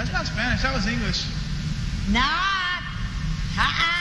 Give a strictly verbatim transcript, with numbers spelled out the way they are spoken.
That's not Spanish. That was English. Not. Ha